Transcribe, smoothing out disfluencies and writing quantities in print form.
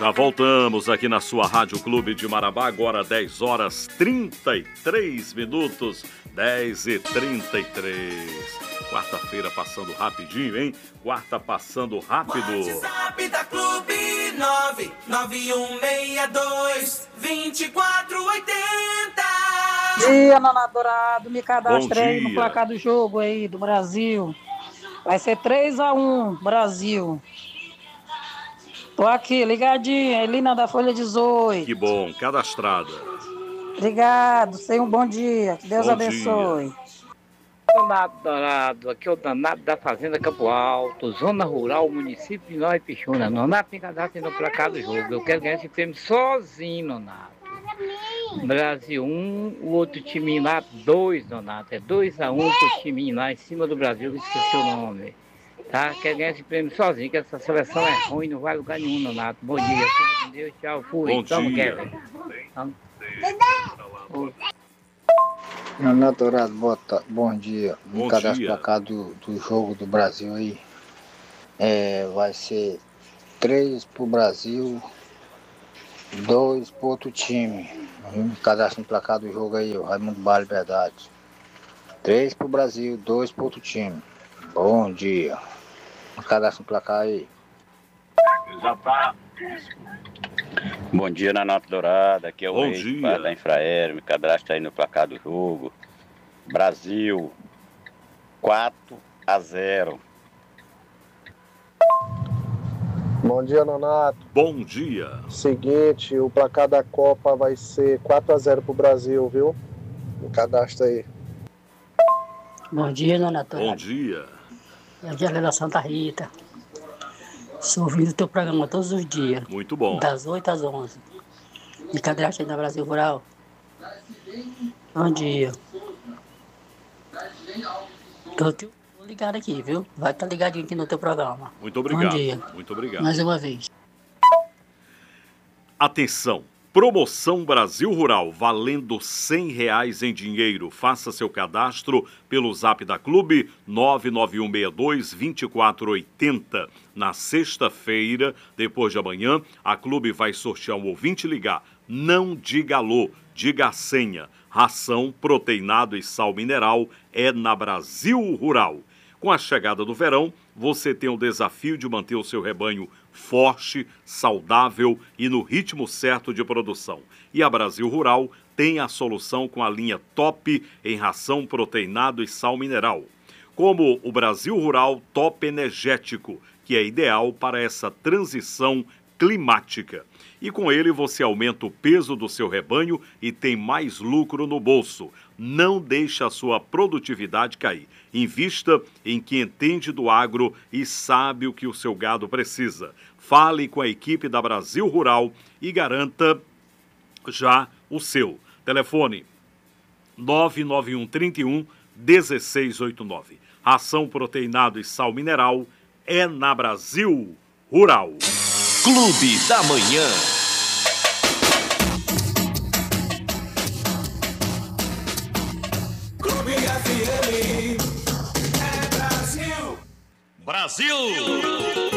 Já voltamos aqui na sua Rádio Clube de Marabá, agora 10 horas 33 minutos, 10h33. Quarta-feira passando rapidinho, hein? Quarta passando rápido. WhatsApp da Clube 99162-2480. Dia, Nonato Dourado, me cadastrei no placar do jogo aí do Brasil. Vai ser 3-1, Brasil. Tô aqui, ligadinha, Elina da Folha 18. Que bom, cadastrada. Obrigado, tenha um bom dia, que Deus abençoe. Nonato Dourado, aqui é o danado da Fazenda Campo Alto, Zona Rural, município de Nova Ipixuna. Nonato, me cadastre no placar do jogo. Eu quero ganhar esse prêmio sozinho, Nonato. Brasil 1, o outro time lá 2, Nonato. É 2-1 pro time lá em cima do Brasil, esqueci o nome. Tá? Quero ganhar esse prêmio sozinho, que essa seleção é ruim, não vai lugar nenhum, Nonato. Bom dia, fica com Deus, tchau, fui. Bom dia. Nonato Dourado, bom dia. Bom Me cadastro dia. pra cá do jogo do Brasil aí. Vai ser 3 pro Brasil, 2 pro outro time. Me cadastro no placar do jogo aí, o Raimundo Bar Liberdade. 3 pro Brasil, 2 pro outro time. Bom dia. Me cadastro no placar aí. Já tá. Bom dia, Nonato Dourado. Aqui é o Bom Reis, dia. da Infraero. Me cadastra aí no placar do jogo. Brasil 4-0. Bom dia, Nonato. Bom dia. Seguinte, o placar da Copa vai ser 4-0 pro Brasil, viu? Me cadastra aí. Bom dia, Nonato. Bom dia. Aqui é a da Santa Rita. Estou ouvindo o teu programa todos os dias. Muito bom. Das 8 às 11. Me cadastra aí na Brasil Rural. Bom dia. Eu tô ligado aqui, viu? Vai estar ligadinho aqui no teu programa. Muito obrigado. Bom dia. Muito obrigado. Mais uma vez. Atenção! Promoção Brasil Rural, valendo R$100 em dinheiro. Faça seu cadastro pelo Zap da Clube 99162-2480. Na sexta-feira, depois de amanhã, a Clube vai sortear um ouvinte ligar. Não diga alô, diga a senha. Ração, proteinado e sal mineral é na Brasil Rural. Com a chegada do verão, você tem o desafio de manter o seu rebanho forte, saudável e no ritmo certo de produção. E a Brasil Rural tem a solução com a linha top em ração, proteinado e sal mineral. Como o Brasil Rural Top Energético, que é ideal para essa transição climática. E com ele você aumenta o peso do seu rebanho e tem mais lucro no bolso. Não deixe a sua produtividade cair. Invista em quem entende do agro e sabe o que o seu gado precisa. Fale com a equipe da Brasil Rural e garanta já o seu. Telefone 991 31 1689. Ração, proteinado e sal mineral é na Brasil Rural. Clube da Manhã. Clube FM é Brasil. Brasil!